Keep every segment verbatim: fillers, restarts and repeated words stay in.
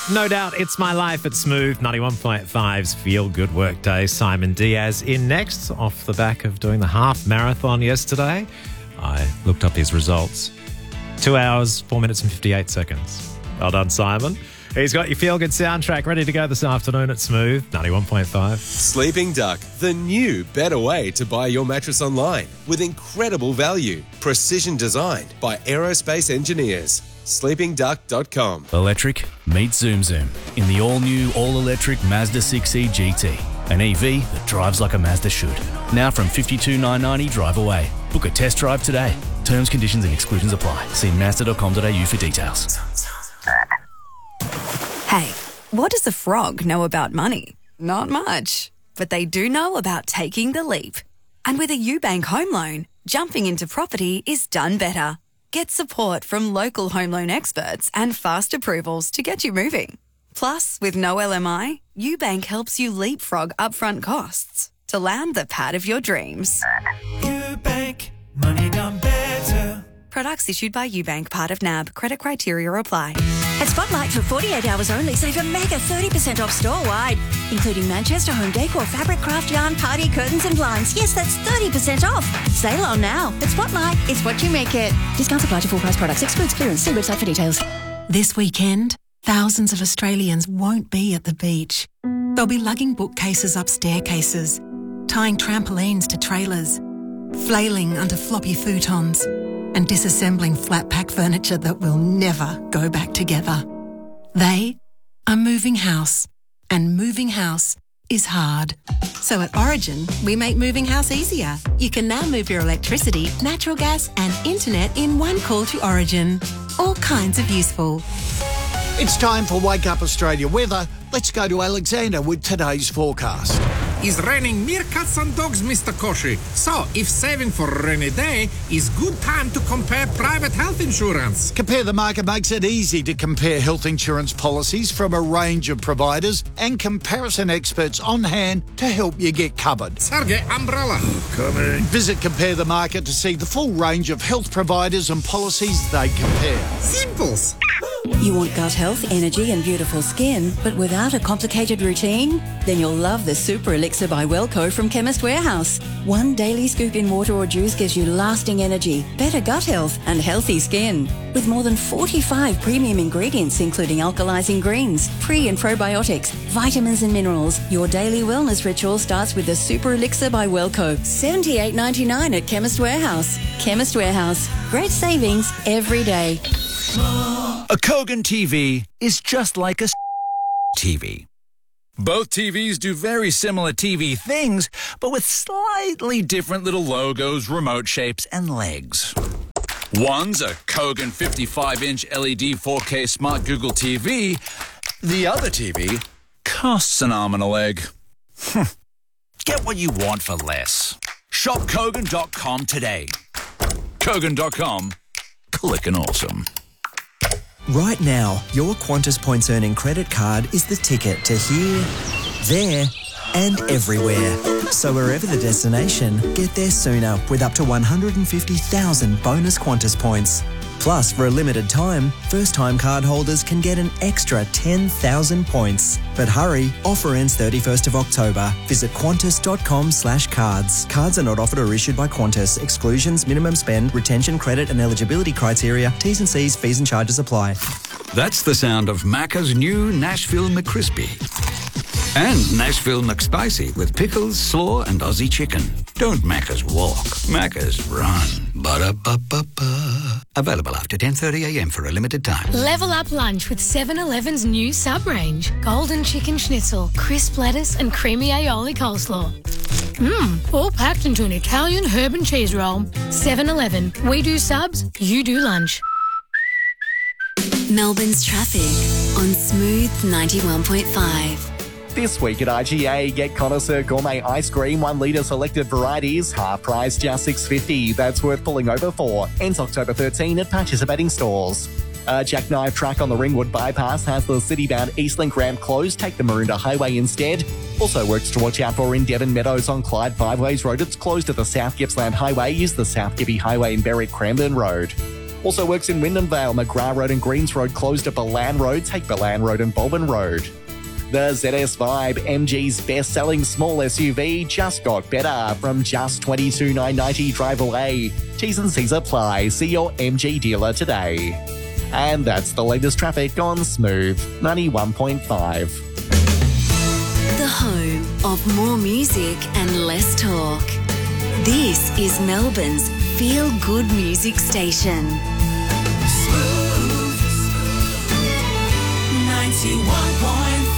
No doubt, it's my life at Smooth ninety-one point five's Feel Good Workday. Simon Diaz in next, off the back of doing the half marathon yesterday. I looked up his results. Two hours, four minutes and fifty-eight seconds. Well done, Simon. He's got your Feel Good soundtrack ready to go this afternoon at Smooth ninety-one point five. Sleeping Duck, the new, better way to buy your mattress online with incredible value. Precision designed by aerospace engineers. sleeping duck dot com. Electric meets Zoom Zoom in the all-new, all-electric Mazda six E G T. An E V that drives like a Mazda should. Now from fifty-two thousand nine hundred ninety drive away. Book a test drive today. Terms, conditions and exclusions apply. See mazda dot com dot a u for details. Hey, what does a frog know about money? Not much. But they do know about taking the leap. And with a UBank home loan, jumping into property is done better. Get support from local home loan experts and fast approvals to get you moving. Plus, with no L M I, UBank helps you leapfrog upfront costs to land the pad of your dreams. UBank, money done better. Products issued by UBank, part of N A B. Credit criteria apply. At Spotlight for forty-eight hours only, save a mega thirty percent off store-wide, including Manchester home decor, fabric, craft yarn, party curtains and blinds. Yes, that's thirty percent off. Sale on now. At Spotlight, it's what you make it. Discounts apply to full price products. Excludes clearance. See website for details. This weekend, thousands of Australians won't be at the beach. They'll be lugging bookcases up staircases, tying trampolines to trailers, flailing under floppy futons, and disassembling flat-pack furniture that will never go back together. They are moving house, and moving house is hard. So at Origin, we make moving house easier. You can now move your electricity, natural gas and internet in one call to Origin. All kinds of useful. It's time for Wake Up Australia weather. Let's go to Alexander with today's forecast. It's raining meerkats and dogs, Mister Koshi. So, if saving for a rainy day is good time to compare private health insurance. Compare the Market makes it easy to compare health insurance policies from a range of providers and comparison experts on hand to help you get covered. Sergey, umbrella. Coming. Visit Compare the Market to see the full range of health providers and policies they compare. Simples. You want gut health, energy and beautiful skin, but without a complicated routine? Then you'll love the Super Elixir by Wellco from Chemist Warehouse. One daily scoop in water or juice gives you lasting energy, better gut health and healthy skin. With more than forty-five premium ingredients including alkalizing greens, pre and probiotics, vitamins and minerals, your daily wellness ritual starts with the Super Elixir by Wellco. seventy-eight ninety-nine at Chemist Warehouse. Chemist Warehouse. Great savings every day. A Kogan T V is just like a T V. Both T Vs do very similar T V things, but with slightly different little logos, remote shapes, and legs. One's a Kogan fifty-five inch L E D four K Smart Google T V. The other T V costs an arm and a leg. Get what you want for less. Shop Kogan dot com today. Kogan dot com. Clickin' awesome. Right now, your Qantas Points Earning credit card is the ticket to here, there and everywhere. So wherever the destination, get there sooner with up to one hundred fifty thousand bonus Qantas points. Plus, for a limited time, first-time card holders can get an extra ten thousand points. But hurry, offer ends thirty-first of October. Visit qantas dot com slash cards. Cards are not offered or issued by Qantas. Exclusions, minimum spend, retention, credit and eligibility criteria, T's and C's, fees and charges apply. That's the sound of Macca's new Nashville McCrispy. And Nashville McSpicy with pickles, slaw and Aussie chicken. Don't Macca's walk, Macca's run. Ba-da-ba-ba-ba. Available after ten thirty a m for a limited time. Level up lunch with seven eleven's new sub-range. Golden chicken schnitzel, crisp lettuce and creamy aioli coleslaw. Mmm, all packed into an Italian herb and cheese roll. seven eleven. We do subs, you do lunch. Melbourne's traffic on Smooth ninety-one point five. This week at I G A, get Connoisseur Gourmet Ice Cream, one litre selected varieties, half price just six dollars fifty. That's worth pulling over for. Ends October thirteenth at participating stores. A jackknife track on the Ringwood bypass has the city-bound Eastlink ramp closed. Take the Maroondah Highway instead. Also works to watch out for in Devon Meadows on Clyde Five Ways Road. It's closed at the South Gippsland Highway. Use the South Gippy Highway in Berwick Cranbourne Road. Also works in Wyndham Vale, McGrath Road and Greens Road closed at Balan Road. Take Balan Road and Bolbin Road. The Z S Vibe, M G's best-selling small S U V, just got better from just twenty-two thousand nine hundred ninety dollars drive away. T's and C's apply. See your M G dealer today. And that's the latest traffic on Smooth ninety-one point five. The home of more music and less talk. This is Melbourne's feel-good music station. Smooth ninety-one point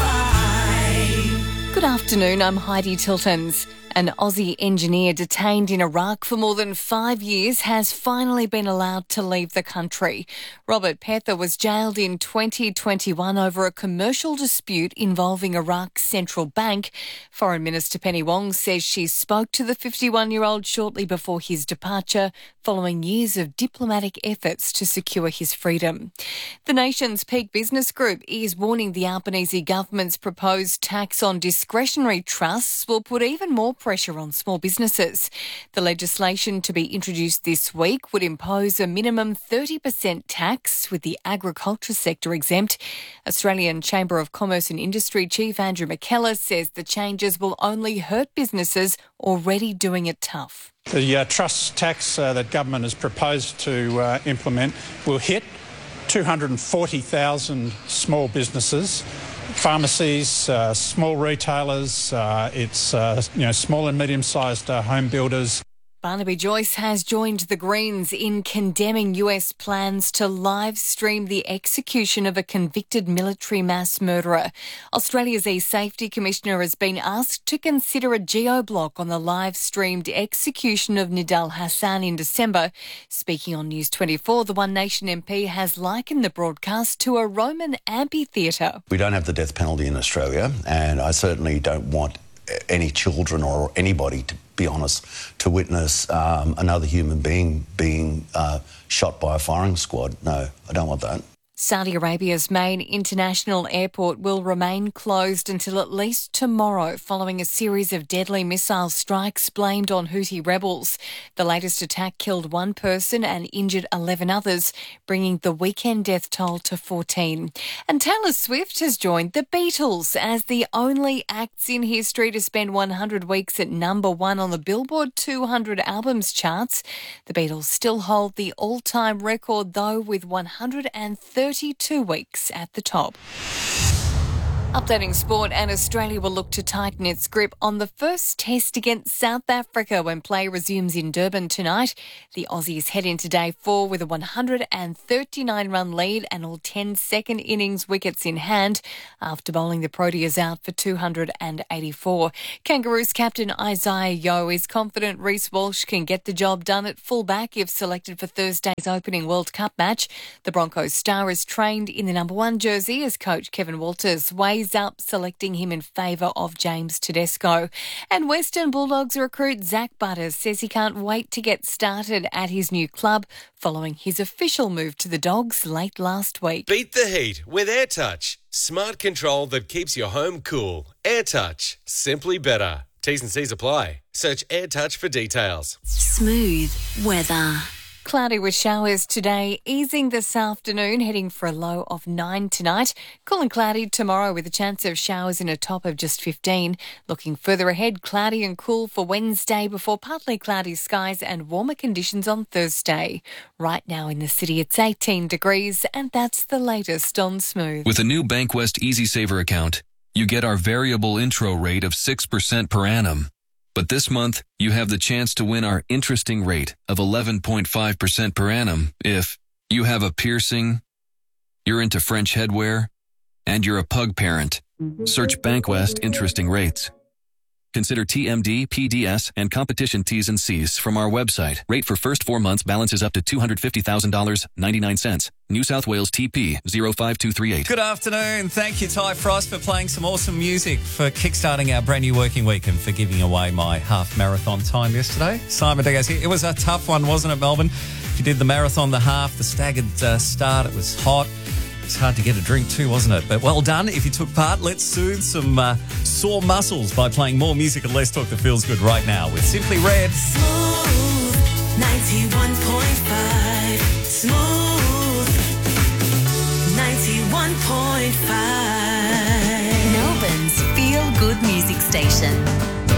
five. Good afternoon, I'm Heidi Tiltons. An Aussie engineer detained in Iraq for more than five years has finally been allowed to leave the country. Robert Pether was jailed in twenty twenty-one over a commercial dispute involving Iraq's central bank. Foreign Minister Penny Wong says she spoke to the fifty-one-year-old shortly before his departure, following years of diplomatic efforts to secure his freedom. The nation's peak business group is warning the Albanese government's proposed tax on discretionary trusts will put even more pressure on small businesses. The legislation to be introduced this week would impose a minimum thirty percent tax, with the agriculture sector exempt. Australian Chamber of Commerce and Industry Chief Andrew McKellar says the changes will only hurt businesses already doing it tough. The uh, trust tax uh, that government has proposed to uh, implement will hit two hundred forty thousand small businesses. Pharmacies, uh, small retailers, uh, it's uh, you know small and medium-sized uh, home builders. Barnaby Joyce has joined the Greens in condemning U S plans to live stream the execution of a convicted military mass murderer. Australia's E-Safety Commissioner has been asked to consider a geo-block on the live-streamed execution of Nidal Hassan in December. Speaking on News twenty-four, the One Nation M P has likened the broadcast to a Roman amphitheatre. We don't have the death penalty in Australia, and I certainly don't want any children or anybody, to be honest, to witness um, another human being being uh, shot by a firing squad. No, I don't want that. Saudi Arabia's main international airport will remain closed until at least tomorrow, following a series of deadly missile strikes blamed on Houthi rebels. The latest attack killed one person and injured eleven others, bringing the weekend death toll to fourteen. And Taylor Swift has joined the Beatles as the only acts in history to spend one hundred weeks at number one on the Billboard two hundred albums charts. The Beatles still hold the all-time record, though, with one hundred thirty-two weeks at the top. Updating sport, and Australia will look to tighten its grip on the first test against South Africa when play resumes in Durban tonight. The Aussies head into day four with a one hundred thirty-nine run lead and all ten second innings wickets in hand after bowling the Proteas out for two hundred eighty-four. Kangaroos captain Isaiah Yeo is confident Reece Walsh can get the job done at fullback if selected for Thursday's opening World Cup match. The Broncos star is trained in the number one jersey as coach Kevin Walters weighs up, selecting him in favour of James Tedesco. And Western Bulldogs recruit Zach Butters says he can't wait to get started at his new club following his official move to the Dogs late last week. Beat the heat with AirTouch. Smart control that keeps your home cool. AirTouch. Simply better. T's and C's apply. Search AirTouch for details. Smooth weather. Cloudy with showers today, easing this afternoon, heading for a low of nine tonight. Cool and cloudy tomorrow with a chance of showers and a top of just fifteen. Looking further ahead, cloudy and cool for Wednesday before partly cloudy skies and warmer conditions on Thursday. Right now in the city, it's eighteen degrees, and that's the latest on Smooth. With a new Bankwest EasySaver account, you get our variable intro rate of six percent per annum. But this month, you have the chance to win our interesting rate of eleven point five percent per annum if you have a piercing, you're into French headwear, and you're a pug parent. Search Bankwest Interesting Rates. Consider T M D, P D S, and competition T's and C's from our website. Rate for first four months balances up to two hundred fifty thousand dollars and ninety-nine cents. New South Wales T P zero five two three eight. Good afternoon. Thank you, Ty Frost, for playing some awesome music, for kickstarting our brand new working week, and for giving away my half marathon time yesterday. Simon Diaz here. It was a tough one, wasn't it, Melbourne? If you did the marathon, the half, the staggered uh, start, it was hot. It's hard to get a drink too, wasn't it? But well done if you took part. Let's soothe some uh, sore muscles by playing more music and less talk that feels good right now with Simply Red. Smooth ninety-one point five. Smooth. point five. Melbourne's feel good music station.